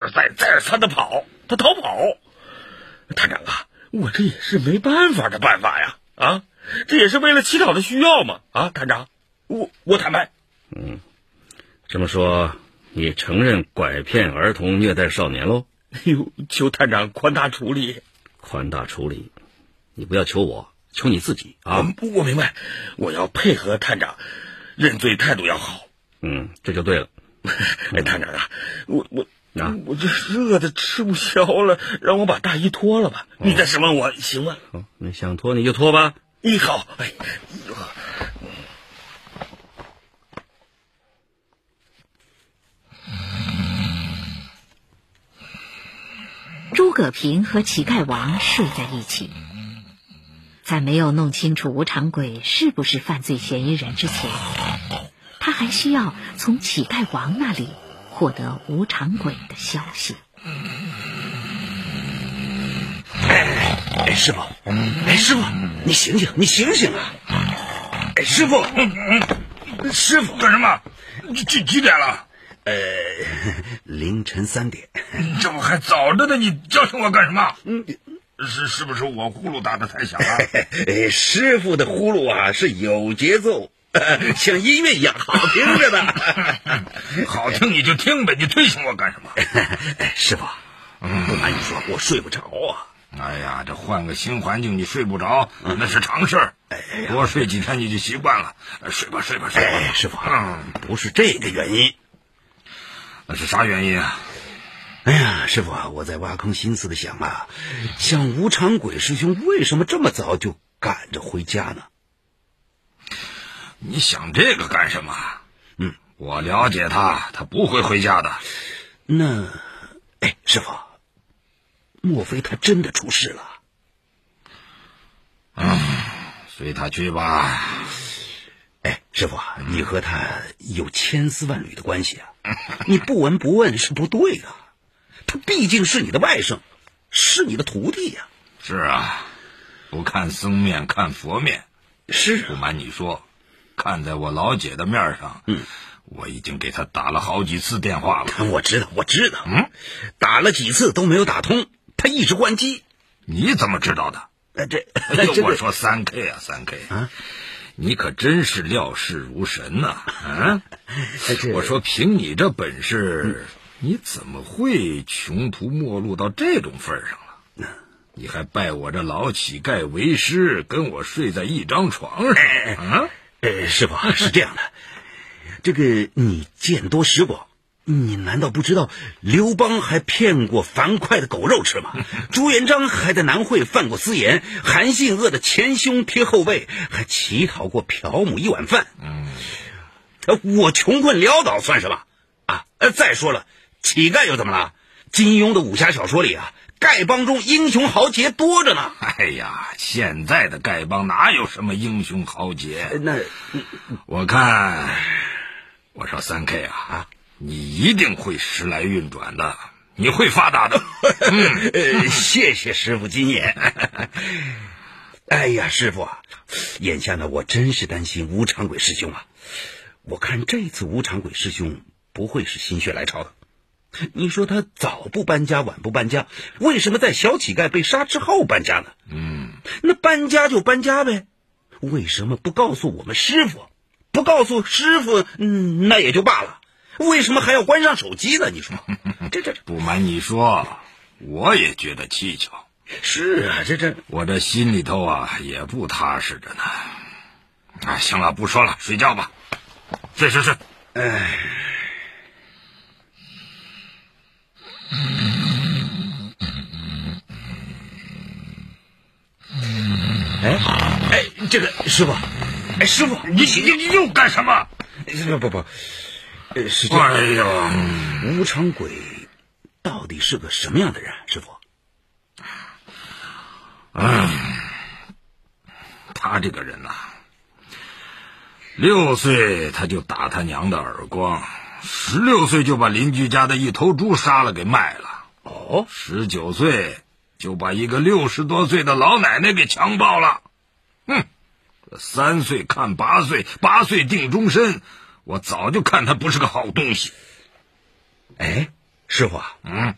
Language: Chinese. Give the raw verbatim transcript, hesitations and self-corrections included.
而再再而三的跑，他逃跑。探长啊，我这也是没办法的办法呀，啊，这也是为了乞讨的需要嘛，啊，探长，我我坦白。 嗯，这么说，你承认拐骗儿童、虐待少年喽？ 哎呦，求探长宽大处理。 宽大处理，你不要求我，求你自己啊！ 我我明白，我要配合探长，认罪态度要好。 嗯，这就对了。 哎，探长啊，我我啊， 我这热的吃不消了，让我把大衣脱了吧。哦、你再审问我行吗？ 哦，你想脱你就脱吧。 一好，哎， 诸葛平和乞丐王睡在一起，在没有弄清楚吴长鬼是不是犯罪嫌疑人之前，他还需要从乞丐王那里获得吴长鬼的消息。 哎，师傅，哎，师傅，你醒醒，你醒醒啊！哎，师傅，师傅， 干什么？几几点了？ 呃，凌晨三点。 这不还早着呢，你叫醒我干什么？嗯，是是不是我呼噜打得太响了？ 哎，师傅的呼噜啊是有节奏，像音乐一样好听着呢。 好听你就听呗，你推醒我干什么？ 哎，师傅，不瞒你说，我睡不着啊。 哎呀，这换个新环境你睡不着，那是常事。哎，多睡几天你就习惯了。睡吧，睡吧，睡吧。 哎，师傅，嗯，不是这个原因。 那是啥原因啊？ 哎呀，师傅啊，我在挖空心思的想啊，像吴长鬼师兄为什么这么早就赶着回家呢？ 你想这个干什么？ 嗯， 我了解他，他不会回家的。 那，哎，师傅，莫非他真的出事了？ 嗯，随他去吧。 哎，师傅啊，你和他有千丝万缕的关系啊，你不闻不问是不对的。他毕竟是你的外甥，是你的徒弟呀、 啊。是啊，不看僧面看佛面。 是、啊， 不瞒你说，看在我老姐的面上，嗯，我已经给他打了好几次电话了。 我知道，我知道，嗯，打了几次都没有打通，他一直关机。 你怎么知道的？ 呃，这， 哎呦，我说三 K 啊，三 K 啊。 你可真是料事如神呐！啊，我说凭你这本事，嗯、你怎么会穷途末路到这种份上了？嗯、你还拜我这老乞丐为师，跟我睡在一张床上啊？ 呃，师傅是这样的，这个你见多识广。你难道不知道刘邦还骗过樊哙的狗肉吃吗？朱元璋还在南会犯过私盐，韩信饿得前胸贴后背，还乞讨过朴母一碗饭。嗯，我穷困潦倒算什么啊？呃，再说了，乞丐又怎么了？金庸的武侠小说里啊，丐帮中英雄豪杰多着呢。 哎呀，现在的丐帮哪有什么英雄豪杰？ 那我看，我说三 K 啊啊！你一定会时来运转的，你会发达的。 嗯，呃、谢谢师傅金言。哎呀，师傅啊，眼下呢，我真是担心吴长鬼师兄啊。我看这次吴长鬼师兄不会是心血来潮的。你说他早不搬家，晚不搬家，为什么在小乞丐被杀之后搬家呢？ 嗯， 那搬家就搬家呗，为什么不告诉我们师傅？不告诉师傅，嗯，那也就罢了。为什么还要关上手机呢？你说，这这不瞒你说，我也觉得蹊跷。 是啊，这这我这心里头啊也不踏实着呢。哎，行了，不说了，睡觉吧。睡睡睡。 哎，哎哎，这个师傅，哎，师傅， 你你你又干什么？ 不不不。呃，是这样。 哎呀， 吴长鬼到底是个什么样的人，师傅？ 嗯，他这个人呐、啊，六岁他就打他娘的耳光，十六岁就把邻居家的一头猪杀了给卖了。 哦， 十九岁就把一个六十多岁的老奶奶给强暴了。哼，三岁看八岁，八岁定终身。我早就看他不是个好东西。 哎，师傅啊， 嗯，